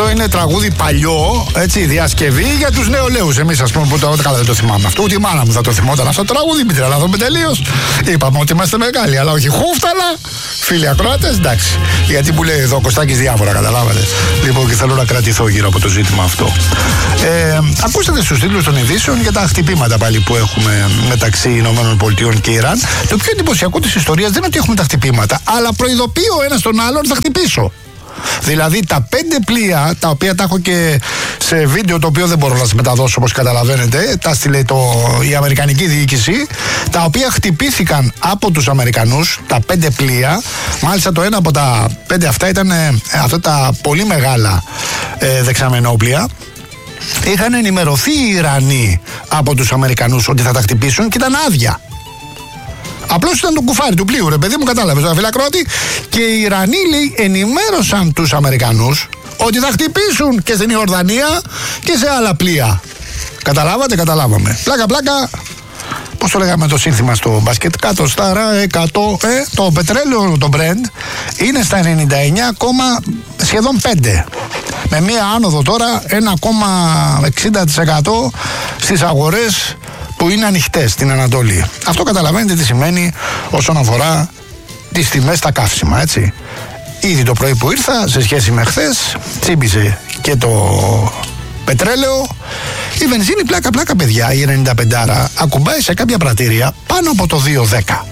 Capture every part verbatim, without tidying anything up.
Αυτό είναι τραγούδι παλιό, έτσι, διασκευή για τους νεολαίους. Εμείς, ας πούμε, που το καλά δεν το θυμάμαι αυτό. Ούτε η μάνα μου θα το θυμόταν αυτό το τραγούδι. Μην τρελαθούμε τελείως. Είπαμε ότι είμαστε μεγάλοι, αλλά όχι χούφταλα. Φίλοι ακροάτες, εντάξει. Γιατί που λέει εδώ ο Κωστάκης διάφορα, καταλάβατε. Λοιπόν, και θέλω να κρατηθώ γύρω από το ζήτημα αυτό. Ε, ακούσατε στους τίτλους των ειδήσεων για τα χτυπήματα πάλι που έχουμε μεταξύ Ηνωμένων Πολιτειών και Ιράν. Το πιο εντυπωσιακό της ιστορίας δεν είναι ότι έχουμε τα χτυπήματα, αλλά προειδοποιεί ο ένας τον άλλον θα χτυπήσω. Δηλαδή τα πέντε πλοία, τα οποία τα έχω και σε βίντεο το οποίο δεν μπορώ να σας μεταδώσω όπως καταλαβαίνετε, τα στείλε το, η Αμερικανική διοίκηση, τα οποία χτυπήθηκαν από τους Αμερικανούς, τα πέντε πλοία. Μάλιστα το ένα από τα πέντε αυτά ήταν ε, αυτά τα πολύ μεγάλα ε, δεξαμενόπλοια. Είχαν ενημερωθεί οι Ιρανοί από τους Αμερικανούς ότι θα τα χτυπήσουν και ήταν άδεια. Απλώς ήταν το κουφάρι του πλοίου, ρε παιδί μου, κατάλαβες το φιλακρότη. Και οι Ιρανοί, λέει, ενημέρωσαν τους Αμερικανούς ότι θα χτυπήσουν και στην Ιορδανία και σε άλλα πλοία. Καταλάβατε, καταλάβαμε. Πλάκα, πλάκα. Πώς το λέγαμε το σύνθημα στο μπάσκετ, κάτω στα εκατό, ε, το πετρέλαιο, το Brent, είναι στα ενενήντα εννιά, σχεδόν πέντε. Με μία άνοδο τώρα ένα κόμμα εξήντα τοις εκατό στις αγορές που είναι ανοιχτές στην Ανατολή. Αυτό καταλαβαίνετε τι σημαίνει όσον αφορά τις τιμές στα καύσιμα, έτσι. Ήδη το πρωί που ήρθα, σε σχέση με χθες, τσίμπησε και το πετρέλαιο. Η βενζίνη πλάκα πλάκα παιδιά, η ενενήντα πέντε άρα, ακουμπάει σε κάποια πρατήρια πάνω από το δύο δέκα.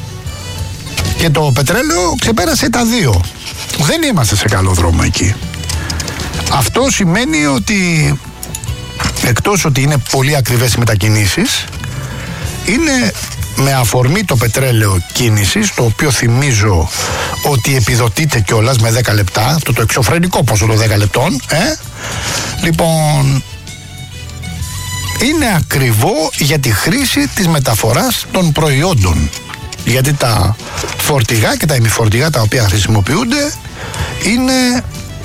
Και το πετρέλαιο ξεπέρασε τα δύο. Δεν είμαστε σε καλό δρόμο εκεί. Αυτό σημαίνει ότι εκτός ότι είναι πολύ ακριβές οι μετακινήσεις, είναι με αφορμή το πετρέλαιο κίνησης, το οποίο θυμίζω ότι επιδοτείται κιόλας με δέκα λεπτά, αυτό το εξωφρενικό ποσό των δέκα λεπτών, ε? Λοιπόν, είναι ακριβό για τη χρήση της μεταφοράς των προϊόντων. Γιατί τα φορτηγά και τα ημιφορτηγά τα οποία χρησιμοποιούνται είναι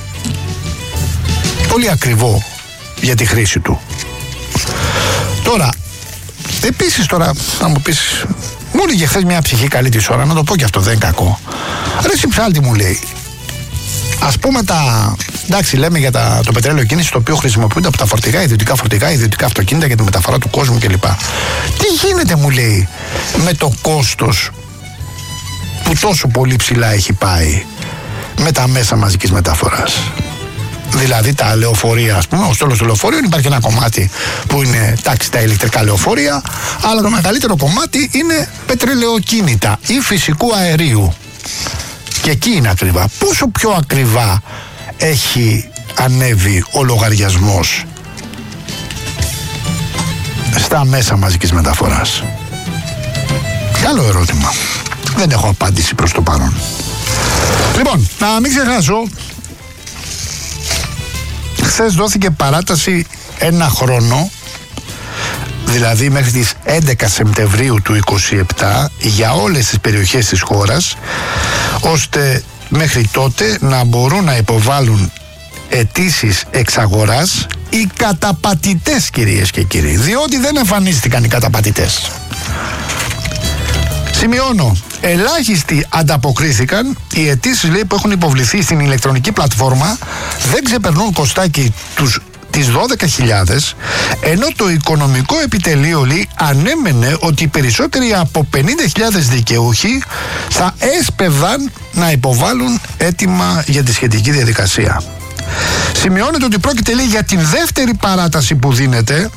πολύ ακριβό για τη χρήση του. Τώρα, επίσης τώρα, να μου πεις, μου έλεγε χθες μια ψυχή καλή της ώρα, να το πω και αυτό δεν είναι κακό. Ρε Συψάλτη, μου λέει, ας πούμε τα, εντάξει λέμε για τα, το πετρέλαιο κίνηση το οποίο χρησιμοποιούνται από τα φορτηγά, ιδιωτικά φορτηγά, ιδιωτικά αυτοκίνητα για τη μεταφορά του κόσμου κλπ. Τι γίνεται, μου λέει, με το κόστος που τόσο πολύ ψηλά έχει πάει με τα μέσα μαζικής μεταφοράς? Δηλαδή τα λεωφορεία, ας πούμε, ο στόλος του λεωφορείων υπάρχει ένα κομμάτι που είναι τάξη τα ηλεκτρικά λεωφορεία, αλλά το μεγαλύτερο κομμάτι είναι πετρελαιοκίνητα ή φυσικού αερίου. Και εκεί είναι ακριβά. Πόσο πιο ακριβά έχει ανέβει ο λογαριασμός στα μέσα μαζικής μεταφοράς? Καλό ερώτημα. Δεν έχω απάντηση προς το παρόν. Λοιπόν, να μην ξεχάσω, χθες δόθηκε παράταση ένα χρόνο, δηλαδή μέχρι τις έντεκα Σεπτεμβρίου του είκοσι επτά, για όλες τις περιοχές της χώρας, ώστε μέχρι τότε να μπορούν να υποβάλουν αιτήσεις εξαγοράς οι καταπατητές, κυρίες και κύριοι, διότι δεν εμφανίστηκαν οι καταπατητές. Σημειώνω, ελάχιστοι ανταποκρίθηκαν. Οι αιτήσεις, λέει, που έχουν υποβληθεί στην ηλεκτρονική πλατφόρμα δεν ξεπερνούν, Κωστάκι, τους, τις δώδεκα χιλιάδες, ενώ το οικονομικό επιτελείο, λέει, ανέμενε ότι οι περισσότεροι από πενήντα χιλιάδες δικαιούχοι θα έσπευδαν να υποβάλουν αίτημα για τη σχετική διαδικασία. Σημειώνεται ότι πρόκειται, λέει, για την δεύτερη παράταση που δίνεται,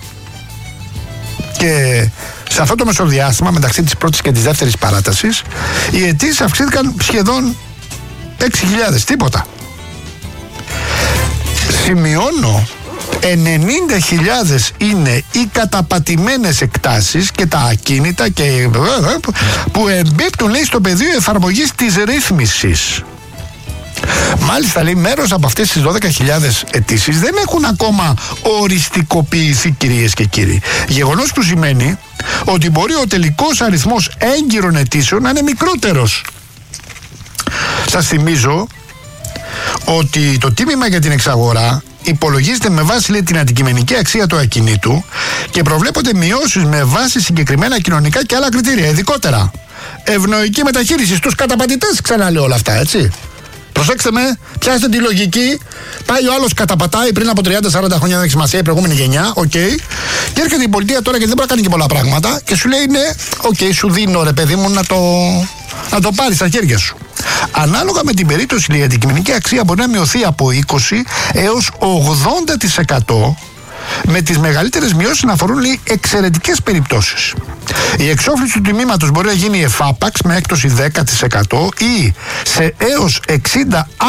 και σε αυτό το μεσοδιάστημα μεταξύ της πρώτης και της δεύτερης παράτασης οι αιτήσεις αυξήθηκαν σχεδόν έξι χιλιάδες, τίποτα. Σημειώνω, ενενήντα χιλιάδες είναι οι καταπατημένες εκτάσεις και τα ακίνητα και που εμπίπτουν, λέει, στο πεδίο εφαρμογής της ρύθμισης. Μάλιστα, λέει, μέρος από αυτές τις δώδεκα χιλιάδες αιτήσεις δεν έχουν ακόμα οριστικοποιηθεί, κυρίες και κύριοι. Γεγονός που σημαίνει ότι μπορεί ο τελικός αριθμός έγκυρων αιτήσεων να είναι μικρότερος. Σας θυμίζω ότι το τίμημα για την εξαγορά υπολογίζεται με βάση, λέει, την αντικειμενική αξία του ακινήτου και προβλέπονται μειώσεις με βάση συγκεκριμένα κοινωνικά και άλλα κριτήρια. Ειδικότερα, ευνοϊκή μεταχείριση στους καταπατητές, ξαναλέω όλα αυτά, έτσι. Προσέξτε με, πιάστε τη λογική. Πάει ο άλλος καταπατάει πριν από τριάντα σαράντα χρόνια, δεν έχει σημασία, η προηγούμενη γενιά, οκ. Okay. Και έρχεται η πολιτεία τώρα γιατί δεν μπορεί να κάνει και πολλά πράγματα και σου λέει ναι, οκ, okay, σου δίνω ρε παιδί μου να το, να το πάρεις στα χέρια σου. Ανάλογα με την περίπτωση, η αντικειμενική αξία μπορεί να μειωθεί από είκοσι έως ογδόντα τοις εκατό. Με τις μεγαλύτερες μειώσεις να αφορούν εξαιρετικές περιπτώσεις. Η εξόφληση του τιμήματος μπορεί να γίνει εφάπαξ με έκπτωση δέκα τοις εκατό ή σε έως εξήντα